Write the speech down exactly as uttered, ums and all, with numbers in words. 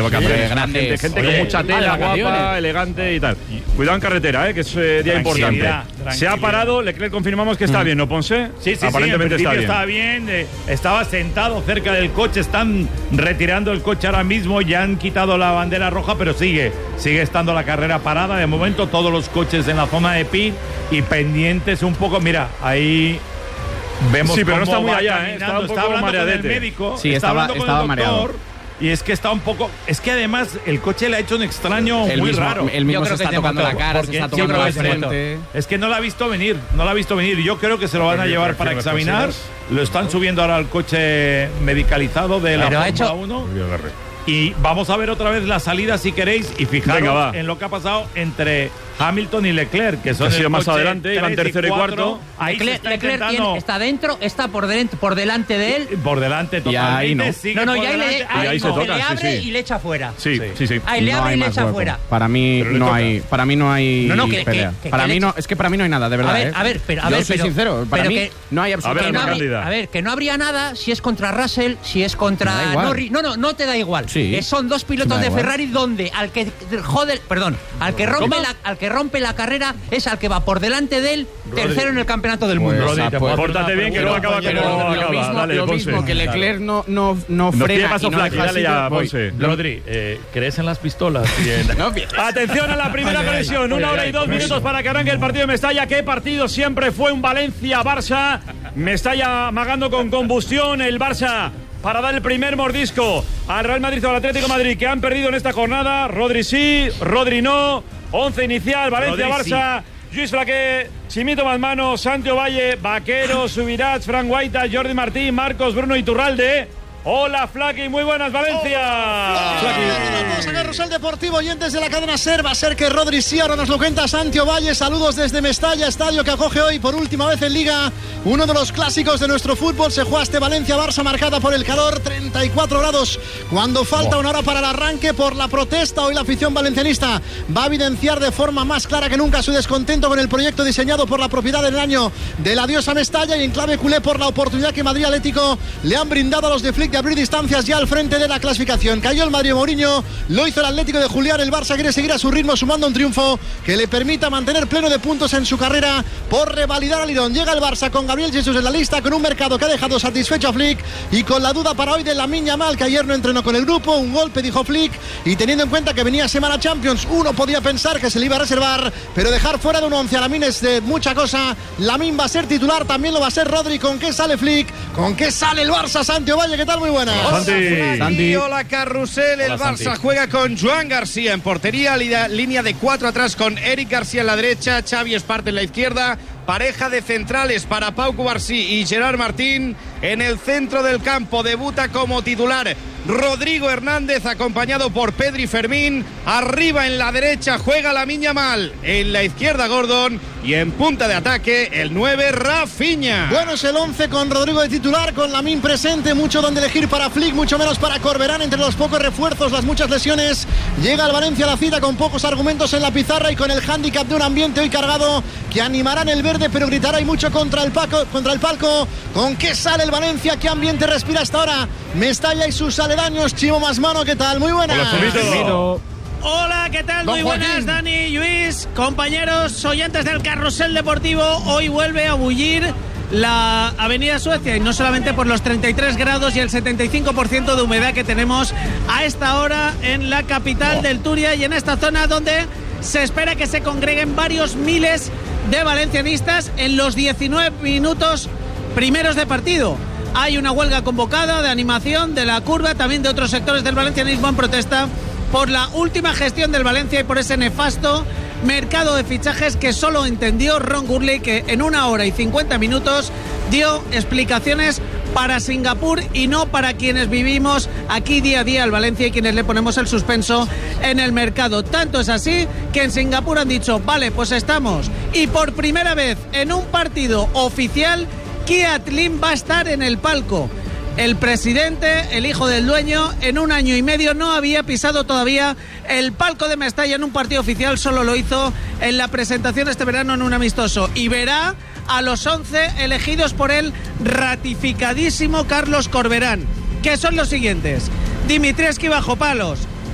vacaciones. Gente, gente, gente Oye, con mucha tela, ah, guapa, elegante y tal. Cuidado en carretera, eh, que es eh, día importante. Se ha parado, Leclerc confirmamos que está Mm. bien, ¿no, Ponce? Sí, sí, aparentemente sí, en está bien. estaba bien, eh, estaba sentado cerca del coche, están retirando el coche ahora mismo, ya han quitado la bandera roja, pero sigue, sigue estando la carrera parada. De momento todos los coches en la zona de pit y pendientes un poco, mira, ahí vemos Sí, pero no cómo está muy va allá, ¿eh? caminando, Estaba un está poco hablando con el mareadete. médico, Sí, está estaba- hablando con estaba el doctor. mareado. Y es que está un poco. Es que además el coche le ha hecho un extraño El muy mismo- raro. el mismo Yo se creo está que tocando motor, la cara, se porque está yo tocando creo la que es motor. frente. Es que no la ha visto venir, no la ha visto venir. Yo creo que se lo van a Pero llevar yo para prefiero las examinar. cositas. Lo están subiendo ahora al coche medicalizado de la Pero ha Fórmula hecho- uno. Yo agarré. Y vamos a ver otra vez la salida si queréis y fijaros Venga, va. en lo que ha pasado entre Hamilton y Leclerc, que son Ha sido el más coche adelante, iban tres tercero y cuarto. Ahí se Leclerc, está Leclerc intentando tiene- está dentro, está por, dentro, por delante de él. por delante Y ahí totalmente. no. sigue No, no, por y ahí le, delante. ahí ahí se no, toca, le sí, abre sí. y le echa fuera. Sí, sí, sí. Ahí le No abre hay y le más echa hueco. fuera. Para mí Pero le no toca. hay, para mí no hay No, no, que- que- pelea. que- para que mí le no, eche- es que para mí no hay nada, de verdad. A ver, ¿eh? a ver, pero- a Yo ver, soy pero- sincero, para pero mí que- no hay A ver, absolutamente Que no, Ana nada. Cándida. a ver, que no habría nada si es contra Russell, si es Me da contra igual. Norris. No, no, no te da igual. Sí. Eh, Son dos Sí, pilotos me da de igual. Ferrari donde al que jode, perdón, al que rompe ¿Cómo? la, al que rompe la carrera es al que va por delante de él, tercero en el campeonato del Pues, mundo. Rodri, te ah, puedo hacer Pórtate una bien, que pregunta, luego acaba Pero como compañero. lo acaba. mismo, Dale, lo Ponce. mismo que Leclerc no, no, no Nos pide frena paso y no flaky, deja dale sitio, ya, voy. Ponce. Rodri, eh, ¿crees en las pistolas? Y en- No empieces. Atención a la primera Ay, ay, conexión, ay, una ay, hora y ay, dos con minutos eso. para que arranque el partido de Mestalla. ¿Qué partido siempre fue un Valencia-Barça? Mestalla amagando con combustión, el Barça para dar el primer mordisco al Real Madrid o al Atlético de Madrid, que han perdido en esta jornada. Rodri sí, Rodri no. Once inicial, Valencia-Barça. Lluís Flaqué, Chimito Mazmano, Santiago Valle, Vaquero, Subirats, Frank Guaita, Jordi Martín, Marcos, Bruno Iturralde. Hola, Flaky, muy buenas, Valencia. Vamos a Carrusel Deportivo, oyentes de la cadena SER. Va a ser que Rodri sí, ahora nos lo cuenta Santiago Valle. Saludos desde Mestalla, estadio que acoge hoy por última vez en Liga uno de los clásicos de nuestro fútbol. Se juega este Valencia-Barça marcada por el calor, treinta y cuatro grados, cuando falta una hora para el arranque por la protesta. Hoy la afición valencianista va a evidenciar de forma más clara que nunca su descontento con el proyecto diseñado por la propiedad del año de la diosa Mestalla, y en clave culé por la oportunidad que Madrid Atlético le han brindado a los de Flick de abrir distancias ya al frente de la clasificación. Cayó el Mario Mourinho, lo hizo el Atlético de Julián. El Barça quiere seguir a su ritmo sumando un triunfo que le permita mantener pleno de puntos en su carrera por revalidar al Lidón. Llega el Barça con Gabriel Jesús en la lista, con un mercado que ha dejado satisfecho a Flick y con la duda para hoy de Lamine Yamal, que ayer no entrenó con el grupo. Un golpe, dijo Flick, y teniendo en cuenta que venía semana Champions, uno podía pensar que se le iba a reservar, pero dejar fuera de un once a Lamine es de mucha cosa. Lamine va a ser titular, también lo va a ser Rodri. ¿Con qué sale Flick? ¿Con qué sale el Barça? Santiago Valle, ¿qué tal? Muy buenas. Hola, Santi. Santi. Hola, Carrusel. El Hola, Barça Santi. juega con Joan García en portería, línea, línea de cuatro atrás con Eric García en la derecha, Xavi Esparte en la izquierda, pareja de centrales para Pau Cubarsí y Gerard Martín. En el centro del campo debuta como titular Rodrigo Hernández, acompañado por Pedri Fermín. Arriba en la derecha juega Lamine Yamal, en la izquierda Gordon y en punta de ataque el nueve Rafinha. Bueno, es el once con Rodrigo de titular, con Lamine presente. Mucho donde elegir para Flick, mucho menos para Corberán. Entre los pocos refuerzos, las muchas lesiones, llega el Valencia a la cita con pocos argumentos en la pizarra y con el hándicap de un ambiente hoy cargado que animará en el verde, pero gritará y mucho contra el, paco, contra el palco. ¿Con qué sale el Valencia? ¿Qué ambiente respira hasta ahora Mestalla y sus aledaños? Chimo Masmano, ¿qué tal? Muy buenas. Hola, Chimito. Hola, ¿qué tal? Don Muy buenas, Joaquín. Dani, Luis, compañeros, oyentes del Carrusel Deportivo. Hoy vuelve a bullir la Avenida Suecia, y no solamente por los treinta y tres grados y el setenta y cinco por ciento de humedad que tenemos a esta hora en la capital del Turia y en esta zona donde se espera que se congreguen varios miles de valencianistas en los diecinueve minutos primeros de partido. Hay una huelga convocada de animación de la curva, también de otros sectores del valencianismo en protesta por la última gestión del Valencia y por ese nefasto mercado de fichajes que solo entendió Ron Gurley, que en una hora y cincuenta minutos dio explicaciones para Singapur y no para quienes vivimos aquí día a día el Valencia y quienes le ponemos el suspenso en el mercado. Tanto es así que en Singapur han dicho, vale, pues estamos. Y por primera vez en un partido oficial, Kiat Lim va a estar en el palco. El presidente, el hijo del dueño, en un año y medio no había pisado todavía el palco de Mestalla en un partido oficial, solo lo hizo en la presentación este verano en un amistoso. Y verá a los once elegidos por el ratificadísimo Carlos Corberán, que son los siguientes: Dimitrievski bajo palos,